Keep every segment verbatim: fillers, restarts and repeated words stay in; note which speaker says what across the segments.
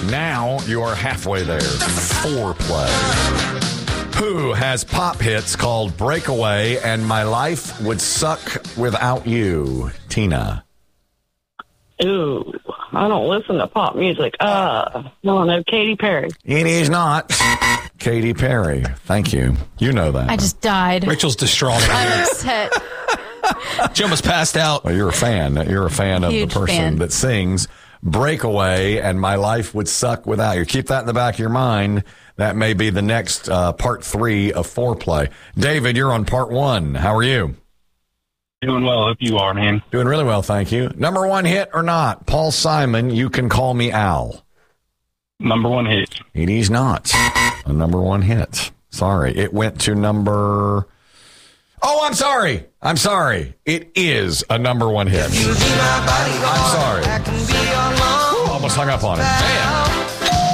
Speaker 1: Now you are halfway there. Foreplay. Who has pop hits called Breakaway and My Life Would Suck Without You? Tina.
Speaker 2: Ooh, I don't listen to pop music. Uh, no, no, Katy Perry.
Speaker 1: It is not Katy Perry. Thank you. You know that.
Speaker 3: I just died.
Speaker 4: Rachel's distraught.
Speaker 3: I'm upset.
Speaker 4: She almost passed out.
Speaker 1: Well, you're a fan. You're a fan of
Speaker 3: Huge
Speaker 1: the person
Speaker 3: fan.
Speaker 1: that sings Breakaway and My Life Would Suck Without You. Keep that in the back of your mind. That may be the next uh, part three of Foreplay. David, you're on part one. How are you?
Speaker 5: Doing well. Hope you are, man.
Speaker 1: Doing really well, thank you. Number one hit or not? Paul Simon, You Can Call Me Al.
Speaker 5: Number one hit.
Speaker 1: It is not a number one hit. Sorry. It went to number... Oh, I'm sorry. I'm sorry. It is a number one hit. I'm sorry. Ooh, almost hung up on it. Man.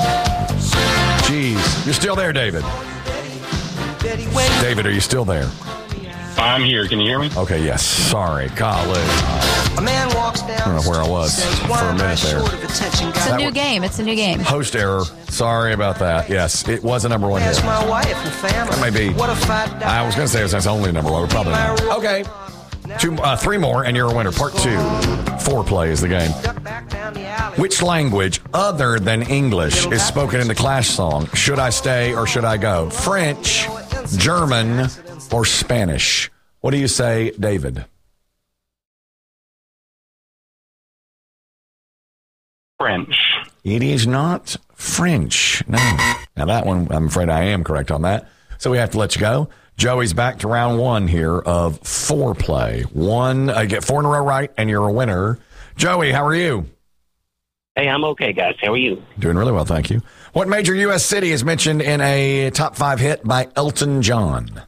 Speaker 1: Jeez. You're still there, David. David, are you still there?
Speaker 5: I'm here. Can you hear me?
Speaker 1: Okay, yes. Sorry. Golly.
Speaker 6: A man walks down.
Speaker 1: I don't know where I was for a minute there.
Speaker 3: It's a new game. It's a new game.
Speaker 1: Host error. Sorry about that. Yes, it was a number one hit.
Speaker 6: That's my wife and family.
Speaker 1: That may be.
Speaker 6: What if I die?
Speaker 1: I was going to say it was only number one. Probably not. Okay. Two, uh, three more, and you're a winner. Part two. Foreplay is the game. Which language other than English is spoken in the Clash song, Should I Stay or Should I Go? French, German, or Spanish? What do you say, David?
Speaker 5: French.
Speaker 1: It is not French. No. Now that one, I'm afraid I am correct on that. So we have to let you go. Joey's back to round one here of Foreplay. One, I get four in a row right, and you're a winner. Joey, how are you?
Speaker 7: Hey, I'm okay, guys. How are you?
Speaker 1: Doing really well, thank you. What major U S city is mentioned in a top five hit by Elton John?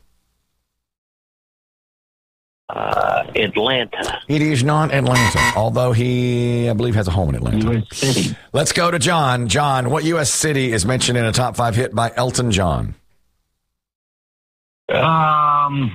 Speaker 7: Uh, Atlanta.
Speaker 1: It is not Atlanta, although he, I believe, has a home in Atlanta.
Speaker 7: U S city.
Speaker 1: Let's go to John. John, what U S city is mentioned in a top five hit by Elton John?
Speaker 5: Um.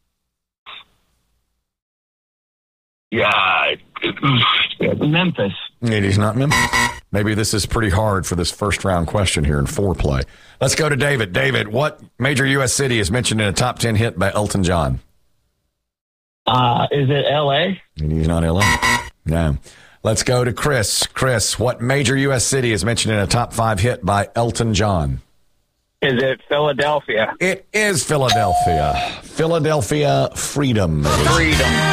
Speaker 5: Yeah. Memphis.
Speaker 1: It is not Memphis. Maybe this is pretty hard for this first round question here in Foreplay. Let's go to David. David, what major U S city is mentioned in a top ten hit by Elton John?
Speaker 7: Uh, is it L A?
Speaker 1: It is not L A. No. Let's go to Chris. Chris, what major U S city is mentioned in a top five hit by Elton John?
Speaker 7: Is it Philadelphia?
Speaker 1: It is Philadelphia. Philadelphia Freedom.
Speaker 7: Freedom.